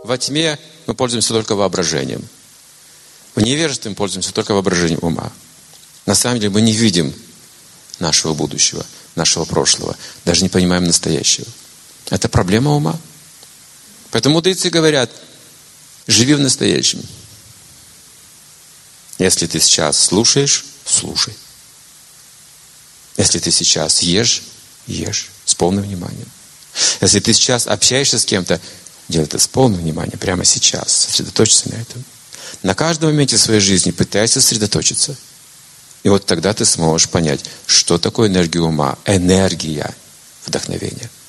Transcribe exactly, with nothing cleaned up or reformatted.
Во тьме мы пользуемся только воображением. В невежестве мы пользуемся только воображением ума. На самом деле мы не видим нашего будущего, нашего прошлого, даже не понимаем настоящего. Это проблема ума. Поэтому мудрецы говорят, живи в настоящем. Если ты сейчас слушаешь, слушай. Если ты сейчас ешь, ешь с полным вниманием. Если ты сейчас общаешься с кем-то, делай это с полным вниманием, прямо сейчас. Сосредоточься на этом. На каждом моменте своей жизни пытайся сосредоточиться. И вот тогда ты сможешь понять, что такое энергия ума, энергия вдохновения.